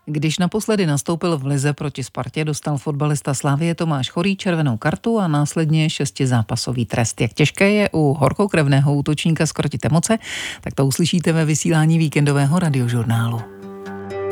Když naposledy nastoupil v lize proti Spartě, dostal fotbalista Slavie Tomáš Chorý červenou kartu a následně 6zápasový trest. Jak těžké je u horkokrevného útočníka zkrotit emoce, tak to uslyšíte ve vysílání víkendového radiožurnálu.